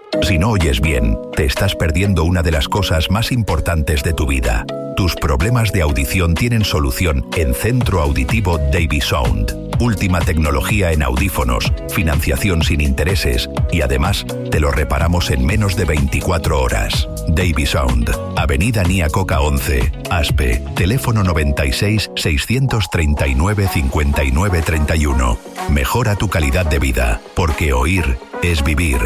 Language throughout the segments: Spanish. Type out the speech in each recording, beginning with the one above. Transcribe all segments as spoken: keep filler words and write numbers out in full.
Si no oyes bien, te estás perdiendo una de las cosas más importantes de tu vida. Tus problemas de audición tienen solución en Centro Auditivo Davisound. Última tecnología en audífonos, financiación sin intereses y además te lo reparamos en menos de veinticuatro horas. Davisound, Avenida Nia Coca once, Aspe, teléfono noventa y seis, seiscientos treinta y nueve, cincuenta y nueve, treinta y uno. Mejora tu calidad de vida, porque oír es vivir.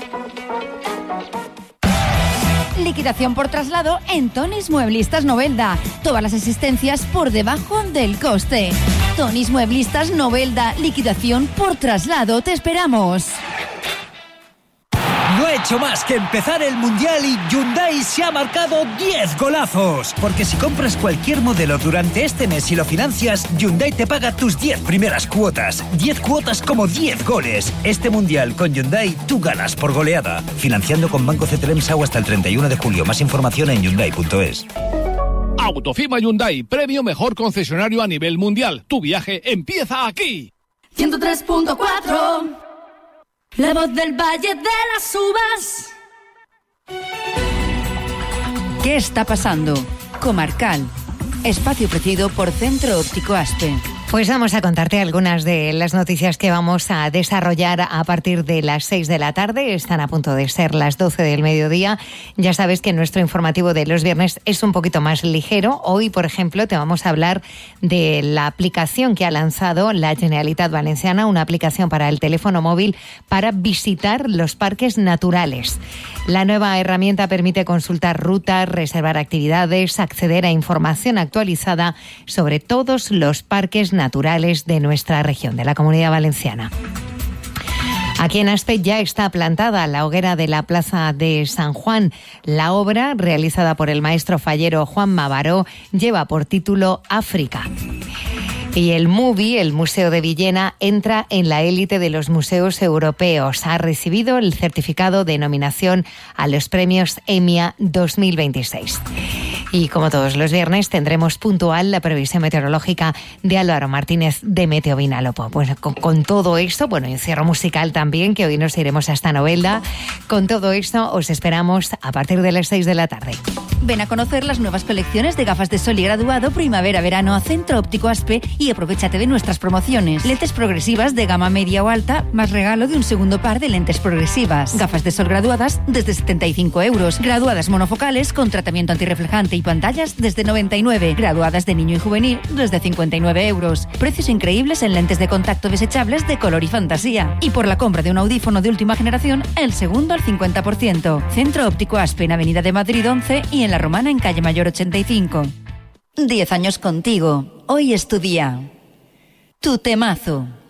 Liquidación por traslado en Tonis Mueblistas Novelda. Todas las existencias por debajo del coste. Tonis Mueblistas Novelda. Liquidación por traslado. Te esperamos. No ha hecho más que empezar el Mundial y Hyundai se ha marcado diez golazos. Porque si compras cualquier modelo durante este mes y lo financias, Hyundai te paga tus diez primeras cuotas. diez cuotas como diez goles. Este Mundial con Hyundai tú ganas por goleada. Financiando con Banco Cetremsau hasta el treinta y uno de julio. Más información en hyundai punto es. Autofima Hyundai, premio mejor concesionario a nivel mundial. Tu viaje empieza aquí. ciento tres punto cuatro. La voz del Valle de las Uvas. ¿Qué está pasando? Comarcal. Espacio ofrecido por Centro Óptico Aspe. Pues vamos a contarte algunas de las noticias que vamos a desarrollar a partir de las seis de la tarde. Están a punto de ser las doce del mediodía. Ya sabes que nuestro informativo de los viernes es un poquito más ligero. Hoy, por ejemplo, te vamos a hablar de la aplicación que ha lanzado la Generalitat Valenciana, una aplicación para el teléfono móvil para visitar los parques naturales. La nueva herramienta permite consultar rutas, reservar actividades, acceder a información actualizada sobre todos los parques naturales de nuestra región, de la Comunidad Valenciana. Aquí en Aspe ya está plantada la hoguera de la Plaza de San Juan. La obra, realizada por el maestro fallero Juan Mavaró, lleva por título África. Y el MUBI, el Museo de Villena, entra en la élite de los museos europeos. Ha recibido el certificado de nominación a los premios EMIA dos mil veintiséis. Y como todos los viernes tendremos puntual la previsión meteorológica de Álvaro Martínez de Meteo Vinalopó. Pues con, con todo esto, bueno, y un cierre musical también, que hoy nos iremos hasta Novelda. Con todo esto os esperamos a partir de las seis de la tarde. Ven a conocer las nuevas colecciones de gafas de sol y graduado primavera-verano a Centro Óptico Aspe y aprovechate de nuestras promociones. Lentes progresivas de gama media o alta, más regalo de un segundo par de lentes progresivas. Gafas de sol graduadas desde setenta y cinco euros. Graduadas monofocales con tratamiento antirreflejante y pantallas desde noventa y nueve. Graduadas de niño y juvenil desde cincuenta y nueve euros. Precios increíbles en lentes de contacto desechables de color y fantasía. Y por la compra de un audífono de última generación, el segundo al cincuenta por ciento. Centro Óptico Aspe en Avenida de Madrid once y en La Romana en Calle Mayor ochenta y cinco. Diez años contigo. Hoy es tu día. Tu temazo.